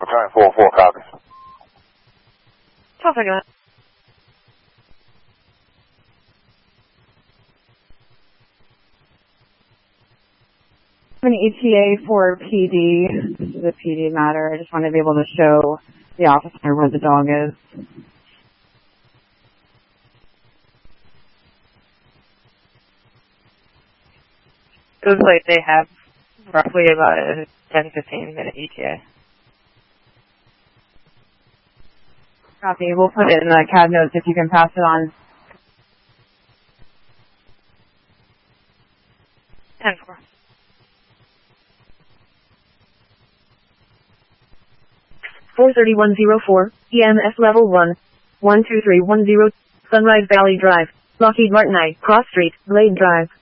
Return 4-4, copy. 12 seconds. An ETA for PD. This is a PD matter. I just want to be able to show the officer where the dog is. It looks like they have roughly about a 10-15 minute ETA. Copy. We'll put it in the CAD notes if you can pass it on. 10-4. (43104), EMS level 1, 12310, Sunrise Valley Drive, Lockheed Martin I, Cross Street, Glade Drive.